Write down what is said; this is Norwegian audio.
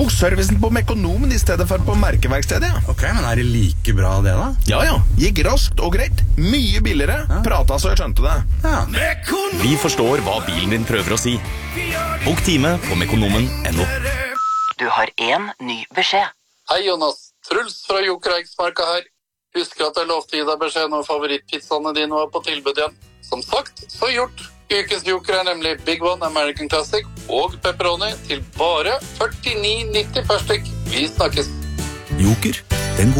tok servicen på Mekonomen I stedet for på merkeverkstedet, ja. Ok, men det like bra det da? Ja, ja. Gikk raskt og greit. Mye billigere. Ja. Pratet så jeg skjønte det. Ja. Vi forstår hva bilen din prøver å si. Bok time på mekonomen.no. Du har en ny beskjed. Hei Jonas, Truls fra Joker Eiksmarka her. Husker at jeg lovte å gi deg beskjed når favorittpizzaene dine var på tilbud igjen. Som sagt, så gjort. Ukens Joker nemlig Big One American Classic og pepperoni til bare 49,90 per stykk. Vi snakkes. Joker.